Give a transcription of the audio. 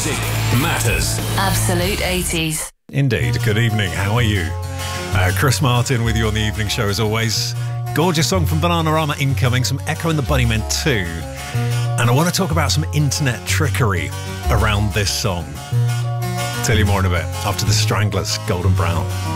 Music matters. Absolute 80s. Indeed. Good evening. How are you? Chris Martin with you on the evening show as always. Gorgeous song from Bananarama incoming, some Echo and the Bunnymen too. And I want to talk about some internet trickery around this song. Tell you more in a bit after the Stranglers, Golden Brown.